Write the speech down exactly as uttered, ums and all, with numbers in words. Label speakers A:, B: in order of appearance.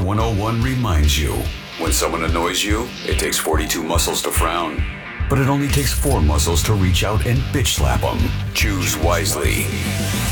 A: one oh one reminds you, when someone annoys you, it takes forty-two muscles to frown. But it only takes four muscles to reach out and bitch slap them. Choose wisely.